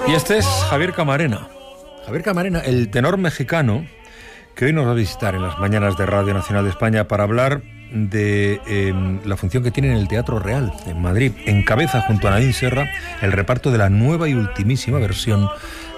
Y este es Javier Camarena. Javier Camarena, el tenor mexicano, que hoy nos va a visitar en las mañanas de Radio Nacional de España para hablar de la función que tiene en el Teatro Real, en Madrid. Encabeza junto a Nadine Serra el reparto de la nueva y ultimísima versión